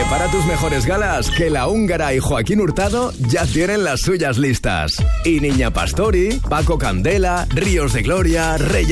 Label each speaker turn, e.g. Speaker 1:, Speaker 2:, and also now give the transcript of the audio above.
Speaker 1: Prepara tus mejores galas, que La Húngara y Joaquín Hurtado ya tienen las suyas listas. Y Niña Pastori, Paco Candela, Ríos de Gloria, Reyes